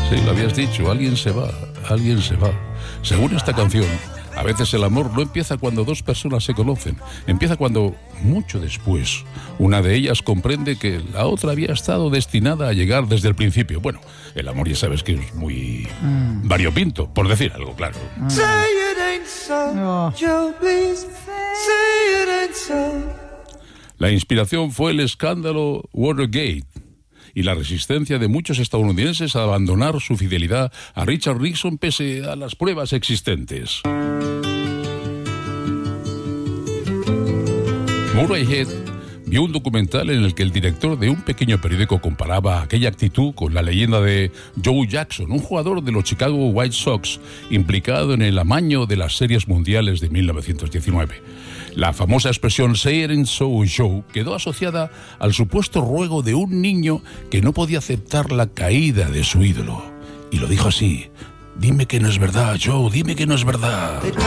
Sí, lo habías dicho, alguien se va, alguien se va. Según esta canción, a veces el amor no empieza cuando dos personas se conocen, empieza cuando, mucho después, una de ellas comprende que la otra había estado destinada a llegar desde el principio. Bueno, el amor ya sabes que es muy variopinto, por decir algo, claro. La inspiración fue el escándalo Watergate y la resistencia de muchos estadounidenses a abandonar su fidelidad a Richard Nixon pese a las pruebas existentes. Murray Head vio un documental en el que el director de un pequeño periódico comparaba aquella actitud con la leyenda de Joe Jackson, un jugador de los Chicago White Sox implicado en el amaño de las series mundiales de 1919. La famosa expresión "say it ain't so, Joe" quedó asociada al supuesto ruego de un niño que no podía aceptar la caída de su ídolo. Y lo dijo así: "Dime que no es verdad, Joe, dime que no es verdad".